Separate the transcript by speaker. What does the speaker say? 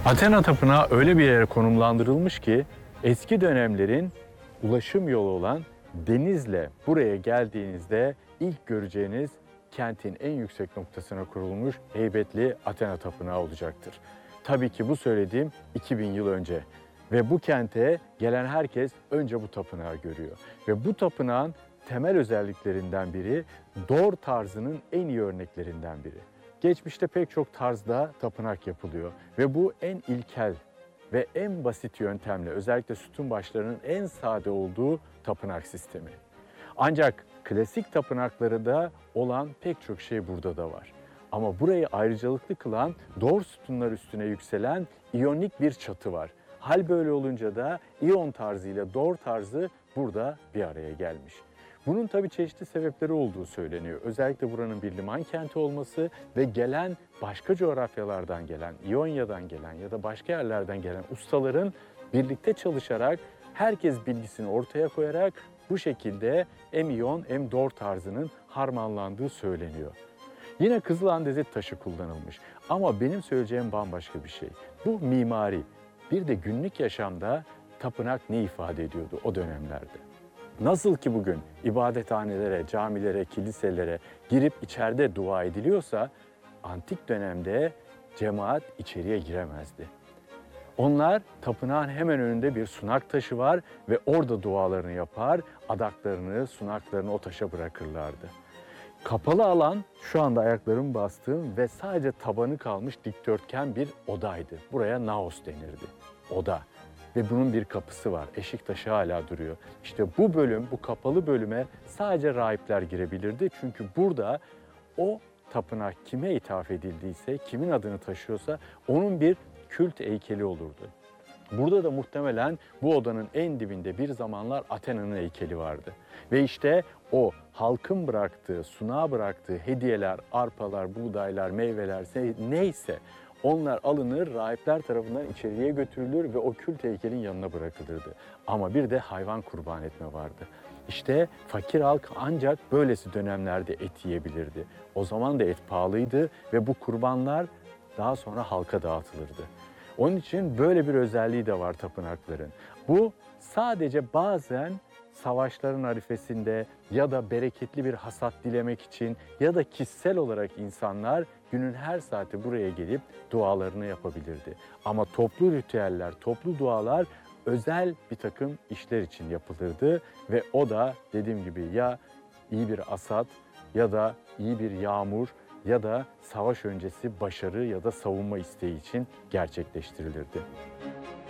Speaker 1: Athena Tapınağı öyle bir yere konumlandırılmış ki eski dönemlerin ulaşım yolu olan denizle buraya geldiğinizde ilk göreceğiniz kentin en yüksek noktasına kurulmuş heybetli Athena Tapınağı olacaktır. Tabii ki bu söylediğim 2000 yıl önce ve bu kente gelen herkes önce bu tapınağı görüyor. Ve bu tapınağın temel özelliklerinden biri Dor tarzının en iyi örneklerinden biri. Geçmişte pek çok tarzda tapınak yapılıyor ve bu en ilkel ve en basit yöntemle özellikle sütun başlarının en sade olduğu tapınak sistemi. Ancak klasik tapınakları da olan pek çok şey burada da var. Ama burayı ayrıcalıklı kılan Dor sütunlar üstüne yükselen iyonik bir çatı var. Hal böyle olunca da İyon tarzı ile Dor tarzı burada bir araya gelmiş. Bunun tabii çeşitli sebepleri olduğu söyleniyor. Özellikle buranın bir liman kenti olması ve gelen başka coğrafyalardan gelen, İonya'dan gelen ya da başka yerlerden gelen ustaların birlikte çalışarak herkes bilgisini ortaya koyarak bu şekilde hem İyon hem Dor tarzının harmanlandığı söyleniyor. Yine kızıl andezit taşı kullanılmış ama benim söyleyeceğim bambaşka bir şey. Bu mimari. Bir de günlük yaşamda tapınak ne ifade ediyordu o dönemlerde? Nasıl ki bugün ibadethanelere, camilere, kiliselere girip içeride dua ediliyorsa, antik dönemde cemaat içeriye giremezdi. Onlar tapınağın hemen önünde bir sunak taşı var ve orada dualarını yapar, adaklarını, sunaklarını o taşa bırakırlardı. Kapalı alan şu anda ayaklarımı bastığım ve sadece tabanı kalmış dikdörtgen bir odaydı. Buraya naos denirdi, oda. Ve bunun bir kapısı var. Eşik taşı hala duruyor. İşte bu bölüm, bu kapalı bölüme sadece rahipler girebilirdi. Çünkü burada o tapınak kime ithaf edildiyse, kimin adını taşıyorsa onun bir kült heykeli olurdu. Burada da muhtemelen bu odanın en dibinde bir zamanlar Athena'nın heykeli vardı. Ve işte o halkın bıraktığı, sunağa bıraktığı hediyeler, arpalar, buğdaylar, meyveler neyse onlar alınır, rahipler tarafından içeriye götürülür ve o kült heykelin yanına bırakılırdı. Ama bir de hayvan kurban etme vardı. İşte fakir halk ancak böylesi dönemlerde et yiyebilirdi. O zaman da et pahalıydı ve bu kurbanlar daha sonra halka dağıtılırdı. Onun için böyle bir özelliği de var tapınakların. Bu sadece bazen savaşların arifesinde ya da bereketli bir hasat dilemek için ya da kişisel olarak insanlar günün her saati buraya gelip dualarını yapabilirdi. Ama toplu ritüeller, toplu dualar özel bir takım işler için yapılırdı ve o da dediğim gibi ya iyi bir hasat ya da iyi bir yağmur ya da savaş öncesi başarı ya da savunma isteği için gerçekleştirilirdi.